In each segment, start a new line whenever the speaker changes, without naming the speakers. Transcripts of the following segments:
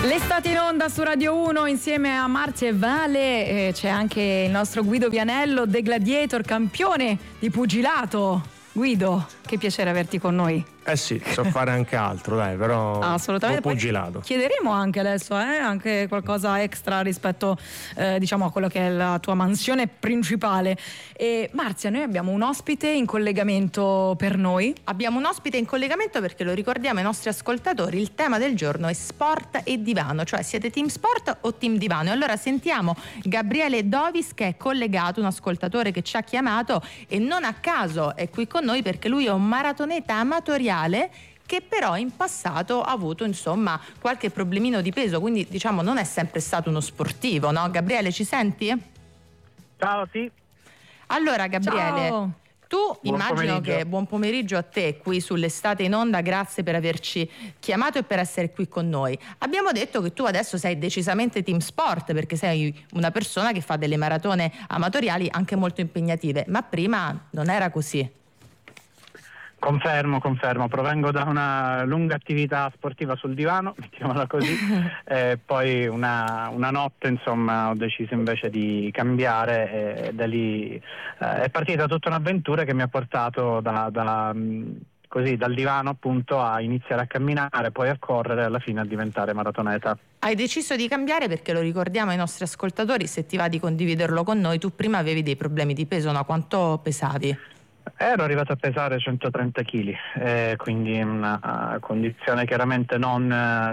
L'estate in onda su Radio 1 insieme a Marzia e Vale, c'è anche il nostro Guido Vianello, The Gladiator, campione di pugilato. Guido, che piacere averti con noi.
Eh sì, so fare anche altro, dai, però
assolutamente.
pugilato.
Chiederemo anche adesso anche qualcosa extra rispetto diciamo a quello che è la tua mansione principale. E Marzia, noi abbiamo un ospite in collegamento per noi.
Abbiamo un ospite in collegamento perché lo ricordiamo ai nostri ascoltatori, il tema del giorno è sport e divano, cioè siete team sport o team divano? E allora sentiamo Gabriele Dovis, che è collegato, un ascoltatore che ci ha chiamato e non a caso è qui con noi perché lui è un maratoneta amatoriale che però in passato ha avuto insomma qualche problemino di peso, quindi diciamo non è sempre stato uno sportivo, no? Gabriele, ci senti?
Ciao, sì.
Allora Gabriele,
ciao.
Tu
Buon
immagino
pomeriggio.
che buon pomeriggio a te qui sull'estate in onda, grazie per averci chiamato e per essere qui con noi. Abbiamo detto che tu adesso sei decisamente team sport perché sei una persona che fa delle maratone amatoriali anche molto impegnative, ma prima non era così.
Confermo, provengo da una lunga attività sportiva sul divano, mettiamola così, poi una notte insomma ho deciso invece di cambiare e da lì è partita tutta un'avventura che mi ha portato dal divano appunto a iniziare a camminare, poi a correre e alla fine a diventare maratoneta.
Hai deciso di cambiare perché lo ricordiamo ai nostri ascoltatori, se ti va di condividerlo con noi, tu prima avevi dei problemi di peso, no? Quanto pesavi?
Ero arrivato a pesare 130 kg, quindi una condizione chiaramente non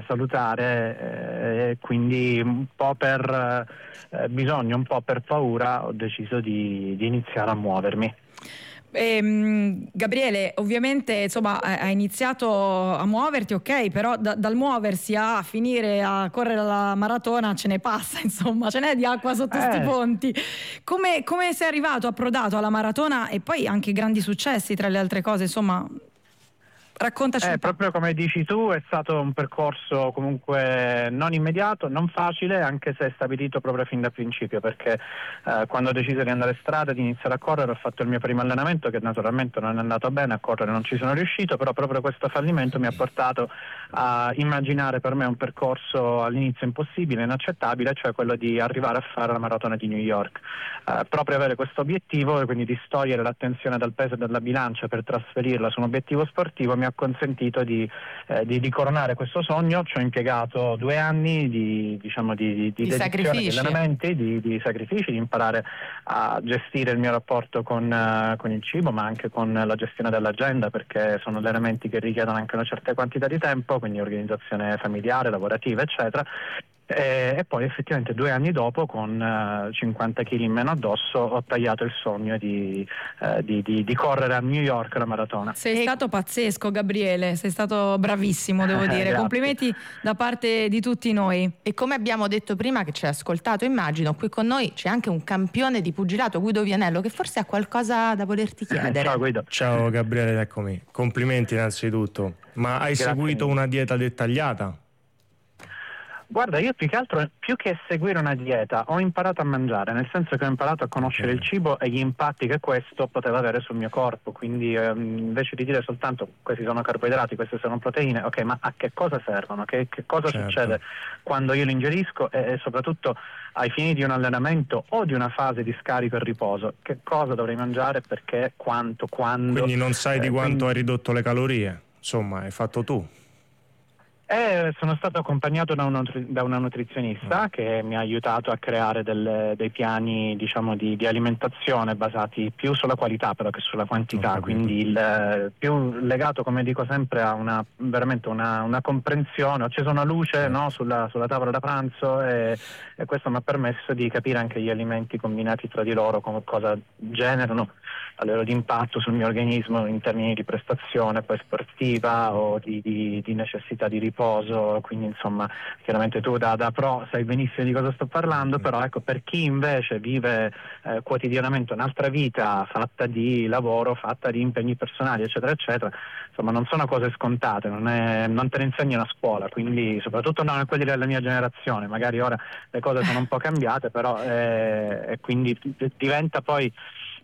salutare, quindi un po' per bisogno, un po' per paura ho deciso di iniziare a muovermi.
Gabriele, ovviamente insomma hai iniziato a muoverti, ok, però dal muoversi a finire a correre la maratona ce ne passa, insomma, ce n'è di acqua sotto sti ponti. Come sei arrivato, approdato alla maratona e poi anche grandi successi tra le altre cose, insomma, raccontaci un po'.
Proprio come dici tu, è stato un percorso comunque non immediato, non facile, anche se stabilito proprio fin da principio, perché quando ho deciso di andare a strada, di iniziare a correre, ho fatto il mio primo allenamento che naturalmente non è andato bene, a correre non ci sono riuscito, però proprio questo fallimento mi ha portato a immaginare per me un percorso all'inizio impossibile, inaccettabile, cioè quello di arrivare a fare la maratona di New York. Proprio avere questo obiettivo e quindi distogliere l'attenzione dal peso e dalla bilancia per trasferirla su un obiettivo sportivo mi ha consentito di coronare questo sogno. Ci ho impiegato 2 anni di dedizione, di allenamenti, di sacrifici, di imparare a gestire il mio rapporto con il cibo, ma anche con la gestione dell'agenda, perché sono allenamenti che richiedono anche una certa quantità di tempo, quindi organizzazione familiare, lavorativa, eccetera. E poi effettivamente 2 anni dopo, con 50 kg in meno addosso, ho tagliato il sogno di correre a New York la maratona.
Sei stato pazzesco, Gabriele, sei stato bravissimo, devo dire.
Grazie.
Complimenti da parte di tutti noi.
E come abbiamo detto prima, che ci hai ascoltato, immagino, qui con noi c'è anche un campione di pugilato, Guido Vianello, che forse ha qualcosa da volerti chiedere.
Ciao Guido.
Ciao Gabriele, eccomi. Complimenti innanzitutto. Ma hai
Grazie
seguito
mille.
una dieta dettagliata?
Guarda, io più che seguire una dieta ho imparato a mangiare, nel senso che ho imparato a conoscere il cibo e gli impatti che questo poteva avere sul mio corpo, quindi invece di dire soltanto questi sono carboidrati, queste sono proteine, ok, ma a che cosa servono? Che cosa succede quando io li ingerisco e soprattutto ai fini di un allenamento o di una fase di scarico e riposo, che cosa dovrei mangiare, perché, quanto, quando.
Quindi non sai di quanto hai ridotto le calorie, insomma, hai fatto tu.
Sono stato accompagnato da una nutrizionista che mi ha aiutato a creare dei piani, diciamo, di alimentazione basati più sulla qualità però che sulla quantità, quindi più legato, come dico sempre, a veramente una comprensione. Ho acceso una luce, no, sulla tavola da pranzo e questo mi ha permesso di capire anche gli alimenti combinati tra di loro, come cosa generano a livello di impatto sul mio organismo in termini di prestazione poi sportiva o di necessità di riposo. Quindi insomma, chiaramente tu da pro sai benissimo di cosa sto parlando, però ecco, per chi invece vive quotidianamente un'altra vita fatta di lavoro, fatta di impegni personali, eccetera eccetera, insomma non sono cose scontate, non te ne insegnano a scuola, quindi soprattutto non a quelli della mia generazione. Magari ora le cose sono un po' cambiate, però e quindi diventa poi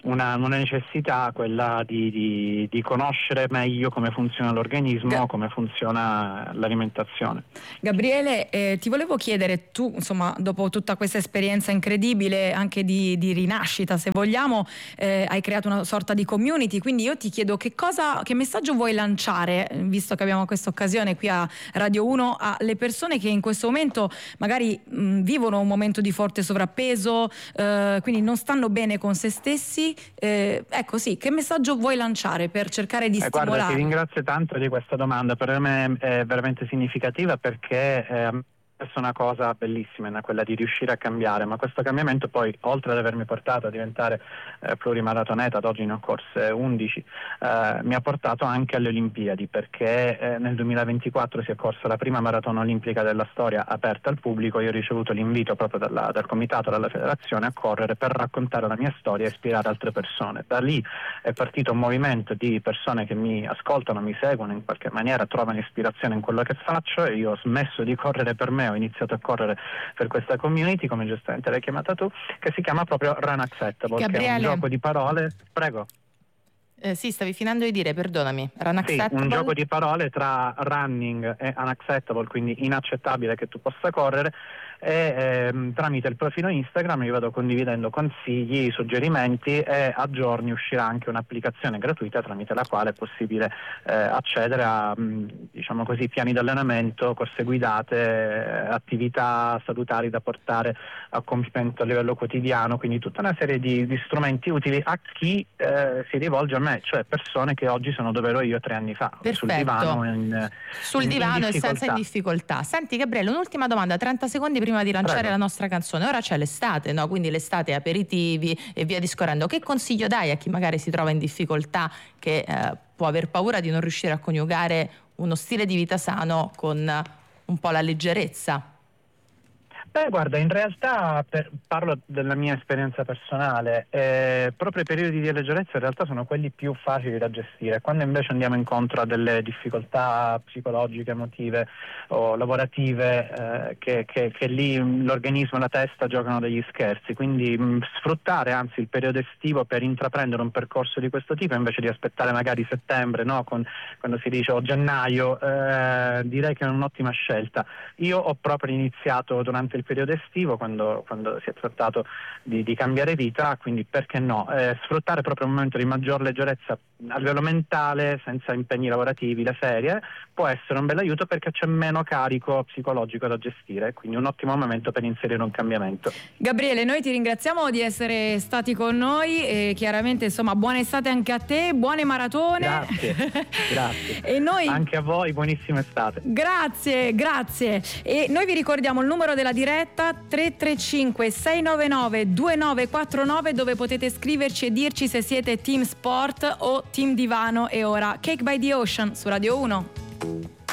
una necessità, quella di conoscere meglio come funziona l'organismo, come funziona l'alimentazione.
Gabriele, ti volevo chiedere, tu insomma dopo tutta questa esperienza incredibile anche di rinascita, se vogliamo, hai creato una sorta di community, quindi io ti chiedo che messaggio vuoi lanciare, visto che abbiamo questa occasione qui a Radio 1, alle persone che in questo momento magari vivono un momento di forte sovrappeso, quindi non stanno bene con se stessi. Ecco, sì, che messaggio vuoi lanciare per cercare di stimolare?
Guarda, ti ringrazio tanto di questa domanda, per me è veramente significativa perché è una cosa bellissima, quella di riuscire a cambiare, ma questo cambiamento poi, oltre ad avermi portato a diventare plurimaratoneta, ad oggi ne ho corse 11, mi ha portato anche alle Olimpiadi, perché nel 2024 si è corsa la prima maratona olimpica della storia aperta al pubblico. Io ho ricevuto l'invito proprio dal comitato, dalla federazione, a correre per raccontare la mia storia e ispirare altre persone. Da lì è partito un movimento di persone che mi ascoltano, mi seguono, in qualche maniera trovano ispirazione in quello che faccio, e io ho smesso di correre per me, ho iniziato a correre per questa community, come giustamente l'hai chiamata tu, che si chiama proprio Run Acceptable,
Gabriele,
che è un gioco di parole. Prego.
Sì, stavi finendo di dire, perdonami. Run Acceptable.
Sì, un gioco di parole tra running e unacceptable, quindi inaccettabile che tu possa correre, e tramite il profilo Instagram io vado condividendo consigli, suggerimenti, e a giorni uscirà anche un'applicazione gratuita tramite la quale è possibile accedere a diciamo così piani di allenamento, corse guidate, attività salutari da portare a compimento a livello quotidiano, quindi tutta una serie di strumenti utili a chi si rivolge a me, cioè persone che oggi sono dove ero io 3 anni fa.
Perfetto.
Sul divano
e senza in difficoltà. Senti Gabriele, un'ultima domanda, 30 secondi prima di lanciare
Prego.
la nostra canzone. Ora c'è l'estate, no? Quindi l'estate, aperitivi e via discorrendo. Che consiglio dai a chi magari si trova in difficoltà, che può aver paura di non riuscire a coniugare uno stile di vita sano con un po' la leggerezza?
Beh, guarda, in realtà parlo della mia esperienza personale, proprio i periodi di leggerezza in realtà sono quelli più facili da gestire. Quando invece andiamo incontro a delle difficoltà psicologiche, emotive o lavorative, che lì l'organismo e la testa giocano degli scherzi, quindi sfruttare anzi il periodo estivo per intraprendere un percorso di questo tipo invece di aspettare magari settembre, no? Quando si dice o gennaio, direi che è un'ottima scelta. Io ho proprio iniziato durante il periodo estivo, quando si è trattato di cambiare vita, quindi perché no, sfruttare proprio un momento di maggior leggerezza a livello mentale, senza impegni lavorativi, le ferie, può essere un bel aiuto perché c'è meno carico psicologico da gestire, quindi un ottimo momento per inserire un cambiamento.
Gabriele, noi ti ringraziamo di essere stati con noi e chiaramente insomma buona estate anche a te, buone maratone.
Grazie.
E noi...
Anche a voi, buonissima estate.
Grazie. E noi vi ricordiamo il numero della diretta 335 699 2949, dove potete scriverci e dirci se siete Team Sport o Team Divano. E ora Cake by the Ocean su Radio 1.